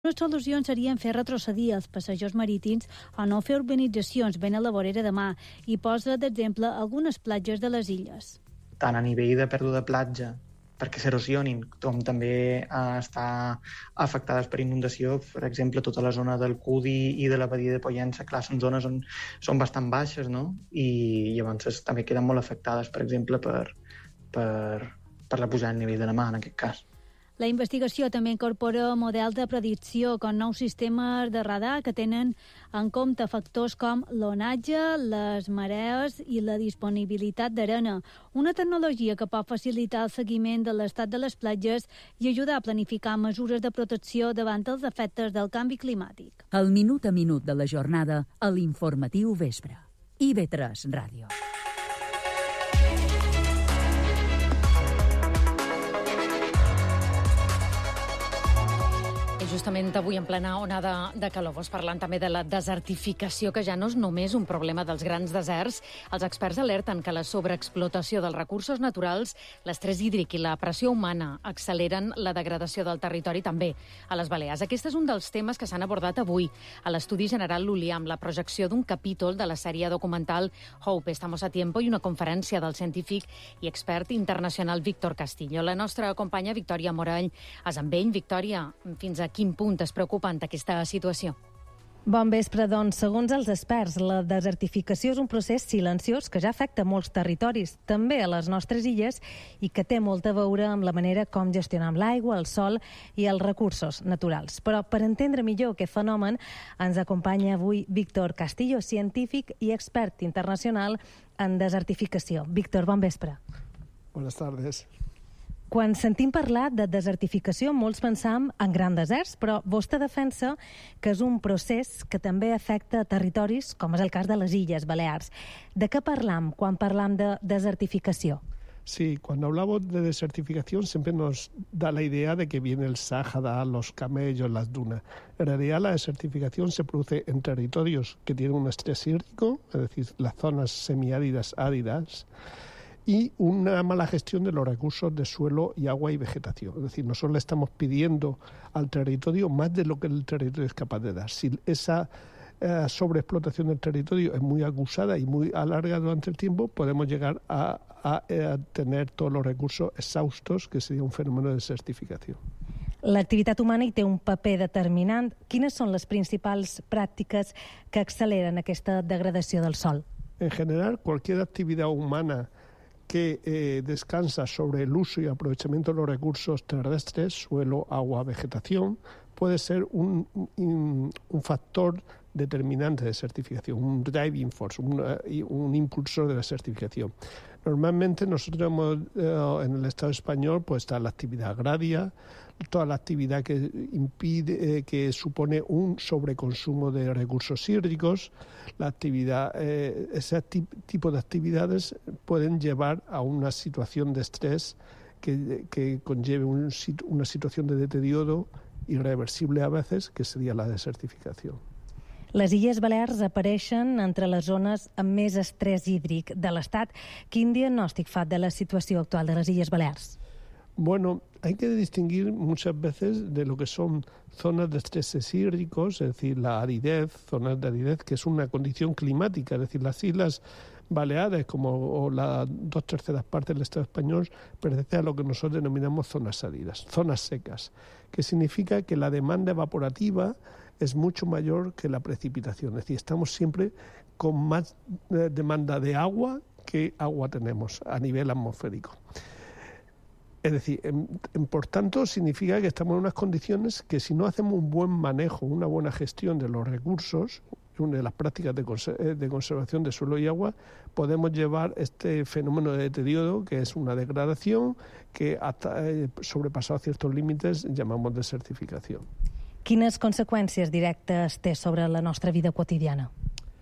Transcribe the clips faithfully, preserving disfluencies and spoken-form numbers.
Una solució serien fer retrocedir els passejos marítims o no fer urbanitzacions ben a la vorera de mar i posa d'exemple algunes platges de les illes. Tant a nivell de pèrdua de platja, perquè s'erosionin, com també eh, està afectades per inundació, per exemple, tota la zona del Cudi i de la badia de Pollença, clar, són zones on són bastant baixes, no? I llavors també queden molt afectades, per exemple, per, per, per la pujada del nivell de la mar, en aquest cas. La investigació també incorpora models de predicció com nous sistemes de radar que tenen en compte factors com l'onatge, les marees i la disponibilitat d'arena. Una tecnologia que pot facilitar el seguiment de l'estat de les platges i ajudar a planificar mesures de protecció davant els efectes del canvi climàtic. El minut a minut de la jornada a l'informatiu vespre. I V tres Ràdio. Justament avui en plena onada de calor, vos parlant també de la desertificació, que ja no és només un problema dels grans deserts. Els experts alerten que la sobreexplotació dels recursos naturals, l'estrès hídric i la pressió humana acceleren la degradació del territori també a les Balears. Aquest és un dels temes que s'han abordat avui a l'Estudi General Llulià, amb la projecció d'un capítol de la sèrie documental Hope, Estamos a Tiempo i una conferència del científic i expert internacional Víctor Castillo. La nostra companya Victòria Morell és amb ell. Victòria, fins aquí quin punt és preocupant aquesta situació? Bon vespre, doncs, segons els experts, la desertificació és un procés silenciós que ja afecta molts territoris, també a les nostres illes, i que té molt a veure amb la manera com gestionem l'aigua, el sol i els recursos naturals. Però per entendre millor aquest fenomen ens acompanya avui Víctor Castillo, científic i expert internacional en desertificació. Víctor, bon vespre. Buenas tardes. Quan sentim parlar de desertificació, molts pensam en grans deserts, però vostè defensa que és un procés que també afecta territoris, com és el cas de les Illes Balears. De què parlam quan parlam de desertificació? Sí, cuando hablamos de desertificación siempre nos da la idea de que viene el Sáhara, los camellos, las dunas. En realidad la desertificación se produce en territorios que tienen un estrés hídrico, es decir, las zonas semiáridas, áridas, y una mala gestión de los recursos de suelo y agua y vegetación. Es decir, nosotros le estamos pidiendo al territorio más de lo que el territorio es capaz de dar. Si esa eh, sobreexplotación del territorio es muy acusada y muy alarga durante el tiempo, podemos llegar a, a, a tener todos los recursos exhaustos, que sería un fenómeno de desertificación. L'activitat humana hi té un paper determinant. Quines són les principals pràctiques que acceleren aquesta degradació del sòl? En general, cualquier actividad humana que eh, descansa sobre el uso y aprovechamiento de los recursos terrestres, suelo, agua, vegetación, puede ser un, un, un factor determinante de desertificación, un driving force, un, un impulsor de la desertificación. Normalmente nosotros hemos, eh, en el Estado español pues está la actividad agraria, toda la actividad que impide, eh, que supone un sobreconsumo de recursos hídricos, la actividad, eh, ese tipo de actividades pueden llevar a una situación de estrés que, que conlleve un, una situación de deterioro irreversible a veces, que sería la desertificación. Les Illes Balears apareixen entre les zones amb més estrès hídric de l'Estat. Quin diagnòstic fa de la situació actual de les Illes Balears? Bueno, hay que distinguir muchas veces de lo que son zonas de estreses hídricos, es decir, la aridez, zonas de aridez, que es una condición climática, es decir, las Islas Baleares, como las dos terceras partes del Estado español, pertenecen a lo que nosotros denominamos zonas áridas, zonas secas, que significa que la demanda evaporativa es mucho mayor que la precipitación, es decir, estamos siempre con más demanda de agua que agua tenemos a nivel atmosférico. Es decir, en, en, por tanto, significa que estamos en unas condiciones que si no hacemos un buen manejo, una buena gestión de los recursos, una de las prácticas de, conser de conservación de suelo y agua, podemos llevar este fenómeno de deterioro, que es una degradación, que hasta eh, sobrepasado ciertos límites llamamos desertificación. Quines conseqüències directes té sobre la nostra vida quotidiana?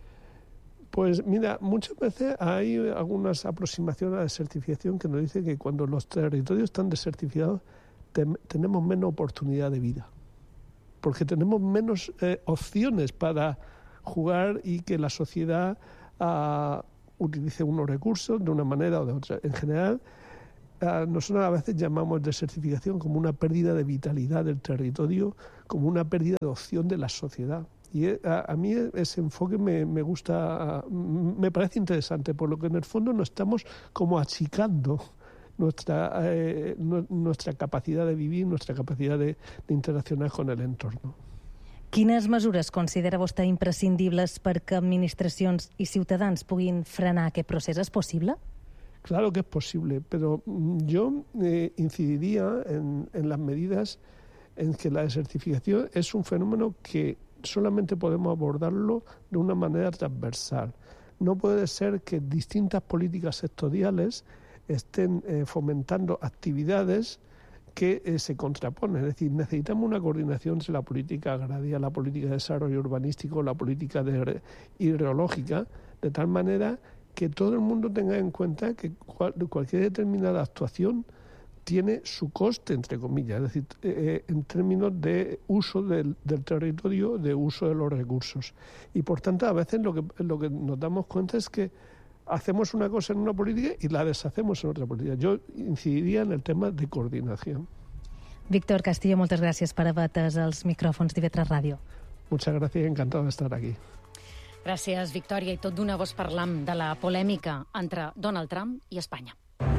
Pues mira, muchas veces hay algunas aproximaciones a la desertificación que nos dicen que cuando los territorios están desertificados te tenemos menos oportunidad de vida, porque tenemos menos eh, opciones para jugar y que la sociedad uh, utilice unos recursos de una manera o de otra. En general, uh, nosotros a veces llamamos desertificación como una pérdida de vitalidad del territorio como una pérdida de opción de la sociedad. Y a, a mí ese enfoque me, me gusta, me parece interesante, por lo que en el fondo nos estamos como achicando nuestra, eh, nuestra capacidad de vivir, nuestra capacidad de, de interaccionar con el entorno. Quines mesures considera vostè imprescindibles perquè administracions i ciutadans puguin frenar aquest procés? És possible? Claro que es posible, pero yo eh, incidiría en, en las medidas en que la desertificación es un fenómeno que solamente podemos abordarlo de una manera transversal. No puede ser que distintas políticas sectoriales estén eh, fomentando actividades que eh, se contraponen. Es decir, necesitamos una coordinación entre la política agraria, la política de desarrollo urbanístico, la política de, hidrológica, de tal manera que todo el mundo tenga en cuenta que cual, cualquier determinada actuación tiene su coste, entre comillas, es decir, eh, en términos de uso del, del territorio, de uso de los recursos. Y por tanto, a veces lo que, lo que nos damos cuenta es que hacemos una cosa en una política y la deshacemos en otra política. Yo incidiría en el tema de coordinación. Víctor Castillo, moltes gràcies per haver atès els micròfons d'I V tres Ràdio. Muchas gracias, encantado de estar aquí. Gràcies, Victòria. I tot d'una voz parlam de la polèmica entre Donald Trump i Espanya.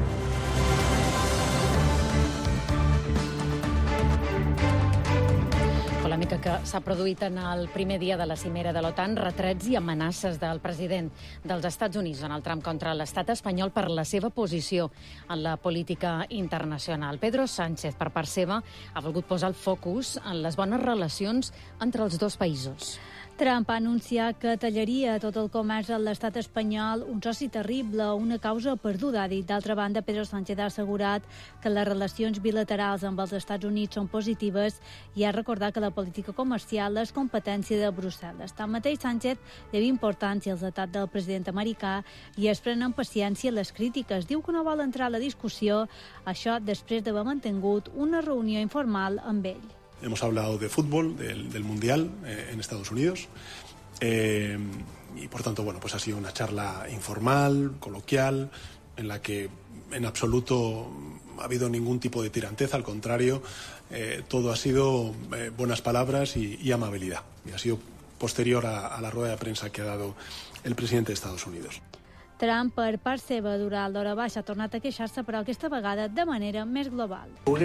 Polèmica que s'ha produït en el primer dia de la cimera de l'OTAN, retrets i amenaces del president dels Estats Units, Donald Trump, contra l'estat espanyol per la seva posició en la política internacional. Pedro Sánchez, per part seva, ha volgut posar el focus en les bones relacions entre els dos països. Trump ha anunciat que tallaria tot el comerç a l'estat espanyol, un soci terrible, una causa perduda, ha dit. D'altra banda, Pedro Sánchez ha assegurat que les relacions bilaterals amb els Estats Units són positives i ha recordat que la política comercial és competència de Brussel·les. Tanmateix, Sánchez lleva importància als atacs del president americà i es pren amb paciència les crítiques. Diu que no vol entrar a la discussió, això després d'haver mantingut una reunió informal amb ell. Hemos hablado de fútbol, del, del Mundial eh, en Estados Unidos eh, y por tanto, bueno, pues ha sido una charla informal, coloquial, en la que en absoluto ha habido ningún tipo de tiranteza, al contrario, eh, todo ha sido eh, buenas palabras y, y amabilidad. Y ha sido posterior a, a la rueda de prensa que ha dado el presidente de Estados Unidos. Trump, per part seva, durant l'hora baixa, ha tornat a queixar-se, però aquesta vegada de manera més global.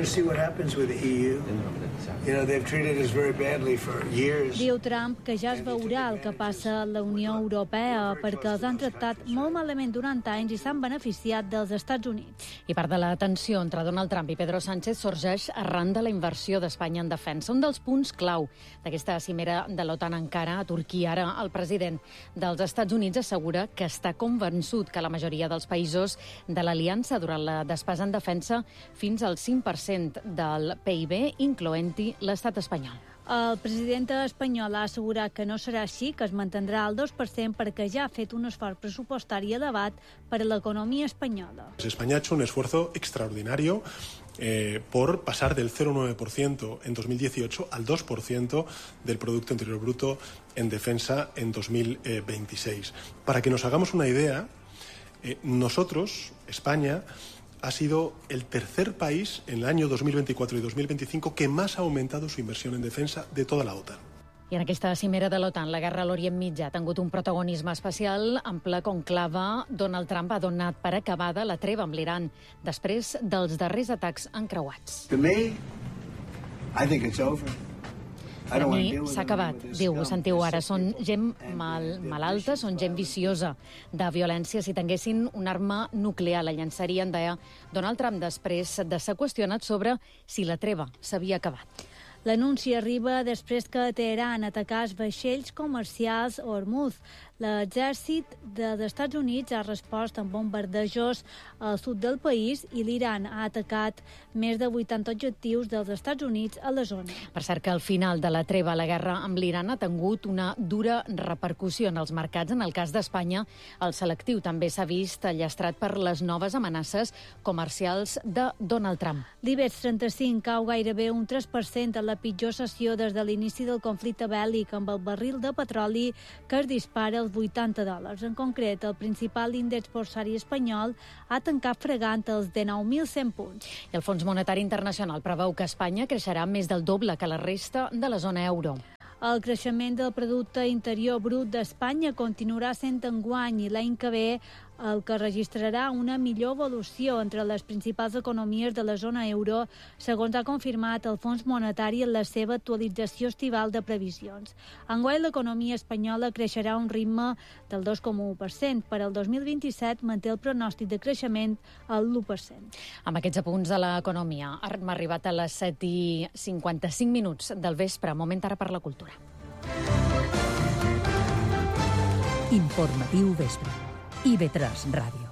Diu Trump que ja es veurà el que passa a la Unió Europea, perquè els han tractat molt malament durant anys i s'han beneficiat dels Estats Units. I part de la tensió entre Donald Trump i Pedro Sánchez sorgeix arran de la inversió d'Espanya en defensa. Un dels punts clau d'aquesta cimera de l'OTAN encara a Turquia. Ara el president dels Estats Units assegura que està convençut que la majoria dels països de l'aliança durant la despesa en defensa fins al cinc per cent del P I B, incloent-hi l'estat espanyol. El president espanyol ha assegurat que no serà així, que es mantindrà al dos per cent perquè ja ha fet un esforç pressupostari elevat per a l'economia espanyola. España ha hecho un esfuerzo extraordinario eh, por pasar del cero coma nueve por ciento en dos mil dieciocho al dos por ciento del Producto Interior Bruto en defensa en dos mil veintiséis. Para que nos hagamos una idea, eh, nosotros, España, ha sido el tercer país en el año dos mil veinticuatro y dos mil veinticinco que más ha aumentado su inversión en defensa de toda la OTAN. I en aquesta cimera de l'OTAN, la guerra a l'Orient Mitjà ha tingut un protagonisme especial. En ple conclave, Donald Trump ha donat per acabada la treva amb l'Iran després dels darrers atacs encreuats. To me, I think it's over. Per a mi s'ha acabat, diu, sentiu ara, són gent mal, malalta, són gent viciosa de violència. Si tinguessin una arma nuclear la llançarien, deia Donald Trump, després de ser qüestionat sobre si la treva s'havia acabat. L'anunci arriba després que Teheran atacàs vaixells comercials a Hormuz. L'exèrcit dels Estats Units ha respost amb bombardejos al sud del país i l'Iran ha atacat més de vuitanta objectius dels Estats Units a la zona. Per cert que al final de la treva la guerra amb l'Iran ha tingut una dura repercussió en els mercats. En el cas d'Espanya, el selectiu també s'ha vist llastrat per les noves amenaces comercials de Donald Trump. L'Ibex trenta-cinc cau gairebé un tres per cent en la pitjor sessió des de l'inici del conflicte bèl·lic, amb el barril de petroli que es dispara als vuitanta dòlars. En concret, el principal índex borsari espanyol ha tancat fregant els dinou mil cent punts. I el Fons Monetari Internacional preveu que Espanya creixerà més del doble que la resta de la zona euro. El creixement del producte interior brut d'Espanya continuarà sent enguany i l'any que ve el que registrarà una millor evolució entre les principals economies de la zona euro, segons ha confirmat el Fons Monetari en la seva actualització estival de previsions. Enguany, l'economia espanyola creixerà a un ritme del dos coma u per cent. Per al dos mil vint-i-set manté el pronòstic de creixement al l'u per cent. Amb aquests apunts de l'economia, hem arribat a les set i cinquanta-cinc minuts del vespre. Moment ara per la cultura. Informatiu vespre. I ve tres Ràdio.